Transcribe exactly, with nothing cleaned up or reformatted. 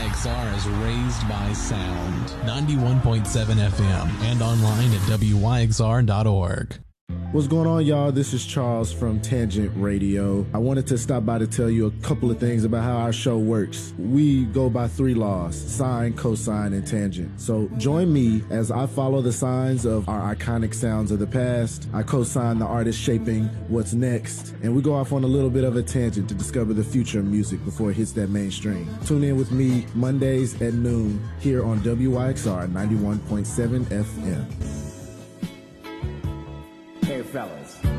X R is raised by sound. ninety-one point seven F M and online at W Y X R dot org. What's going on, y'all? This is Charles from Tangent Radio. I wanted to stop by to tell you a couple of things about how our show works. We go by three laws: sine, cosine, and tangent. So join me as I follow the signs of our iconic sounds of the past. I cosine the artist shaping what's next, and we go off on a little bit of a tangent to discover the future of music before it hits that mainstream. Tune in with me Mondays at noon here on W Y X R ninety-one point seven F M. Hey fellas,